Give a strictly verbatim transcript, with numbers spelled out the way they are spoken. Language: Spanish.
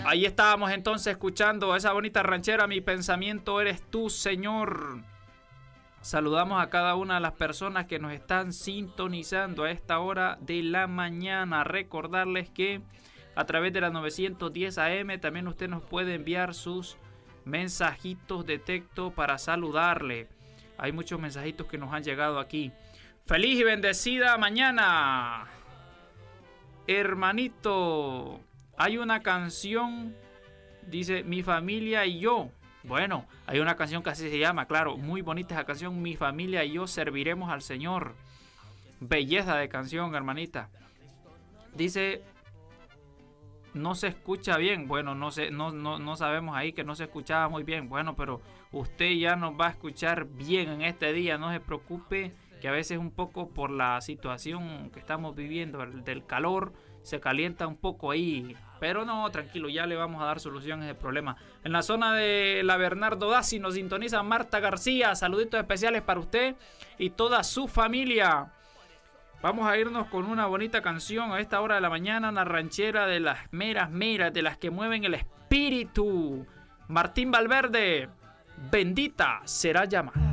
Ahí estábamos entonces escuchando esa bonita ranchera, Mi pensamiento eres tú, Señor. Saludamos a cada una de las personas que nos están sintonizando a esta hora de la mañana. Recordarles que a través de la novecientos diez A M también usted nos puede enviar sus mensajitos de texto para saludarle. Hay muchos mensajitos que nos han llegado aquí. Feliz y bendecida mañana, hermanito. Hay una canción, dice, Mi familia y yo. Bueno, hay una canción que así se llama, claro, muy bonita esa canción, Mi familia y yo serviremos al Señor. Belleza de canción, hermanita. Dice, no se escucha bien. Bueno, no sé, no, no, no sabemos ahí que no se escuchaba muy bien. Bueno, pero usted ya nos va a escuchar bien en este día, no se preocupe, que a veces un poco por la situación que estamos viviendo, el del calor, se calienta un poco ahí. Pero no, tranquilo, ya le vamos a dar solución a ese problema. En la zona de la Bernardo Daci nos sintoniza Marta García. Saluditos especiales para usted y toda su familia. Vamos a irnos con una bonita canción a esta hora de la mañana, una ranchera de las meras meras, de las que mueven el espíritu. Martín Valverde, Bendita será llamada.